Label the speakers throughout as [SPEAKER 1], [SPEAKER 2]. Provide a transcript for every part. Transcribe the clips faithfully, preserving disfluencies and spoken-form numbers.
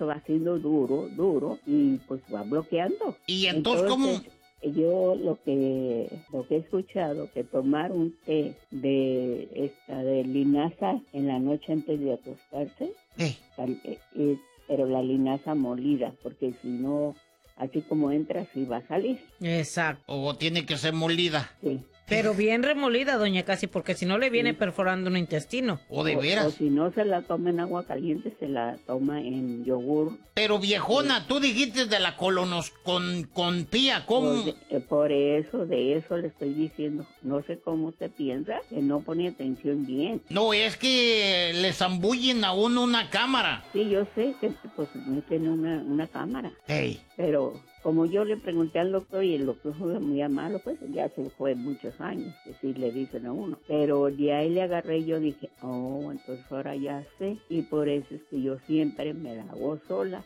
[SPEAKER 1] eso va siendo duro, duro, y pues va bloqueando.
[SPEAKER 2] Y entonces, entonces ¿cómo?
[SPEAKER 1] Yo lo que lo que he escuchado, que tomar un té de esta de linaza en la noche antes de acostarse,
[SPEAKER 2] eh.
[SPEAKER 1] eh, eh, pero la linaza molida, porque si no, así como entra, sí va a salir.
[SPEAKER 3] Exacto.
[SPEAKER 2] O tiene que ser molida.
[SPEAKER 1] Sí.
[SPEAKER 3] Pero bien remolida, doña Casi, porque si no le viene sí. perforando un intestino.
[SPEAKER 2] O de veras.
[SPEAKER 1] O, o si no se la toma en agua caliente, se la toma en yogur.
[SPEAKER 2] Pero viejona, sí. tú dijiste de la colonoscopía, ¿cómo?
[SPEAKER 1] Por, de, por eso, de eso le estoy diciendo. No sé cómo usted piensa, que no pone atención bien.
[SPEAKER 2] No, es que le zambullen a uno una cámara.
[SPEAKER 1] Sí, yo sé que pues meten una, una cámara.
[SPEAKER 2] Hey.
[SPEAKER 1] Pero como yo le pregunté al doctor y el doctor fue muy amable, pues ya se fue muchos años, que sí le dicen a uno. Pero de ahí le agarré y yo dije, oh, entonces ahora ya sé. Y por eso es que yo siempre me la hago sola.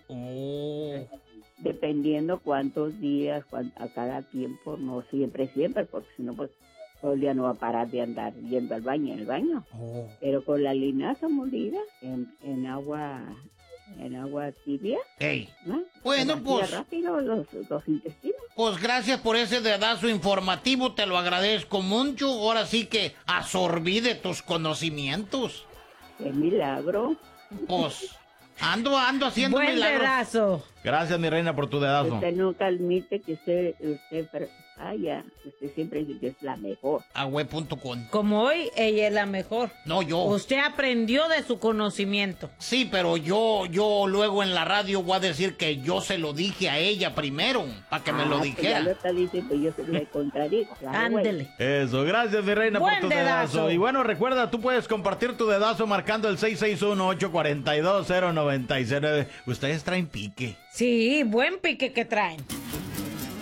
[SPEAKER 2] Oh.
[SPEAKER 1] Dependiendo cuántos días, cuánto, a cada tiempo, no siempre, siempre, porque si no, pues todo el día no va a parar de andar yendo al baño, en el baño.
[SPEAKER 2] Oh.
[SPEAKER 1] Pero con la linaza molida en, en agua... en agua tibia.
[SPEAKER 2] Hey.
[SPEAKER 1] ¿No?
[SPEAKER 2] Bueno, pues...
[SPEAKER 1] rápido los, los intestinos.
[SPEAKER 2] Pues gracias por ese dedazo informativo, te lo agradezco mucho. Ahora sí que absorbí de tus conocimientos.
[SPEAKER 1] ¡Qué milagro!
[SPEAKER 2] Pues ando, ando haciendo
[SPEAKER 3] Buen
[SPEAKER 2] milagros.
[SPEAKER 3] dedazo.
[SPEAKER 4] Gracias, mi reina, por tu dedazo.
[SPEAKER 1] Usted nunca admite que usted, usted falla. Usted siempre dice que es la mejor.
[SPEAKER 2] Agüe punto com.
[SPEAKER 3] Como hoy, ella es la mejor.
[SPEAKER 2] No, yo.
[SPEAKER 3] Usted aprendió de su conocimiento.
[SPEAKER 2] Sí, pero yo, yo luego en la radio voy a decir que yo se lo dije a ella primero, para que ah, me lo dijera.
[SPEAKER 1] Ya lo está diciendo, yo se le contradigo.
[SPEAKER 3] Ándele.
[SPEAKER 4] Eso, gracias, mi reina,
[SPEAKER 3] Buen
[SPEAKER 4] por tu dedazo.
[SPEAKER 3] dedazo.
[SPEAKER 4] Y bueno, recuerda, tú puedes compartir tu dedazo marcando el seis seis uno, ocho cuatro dos, cero nueve nueve. Ustedes traen pique.
[SPEAKER 3] Sí, buen pique que traen.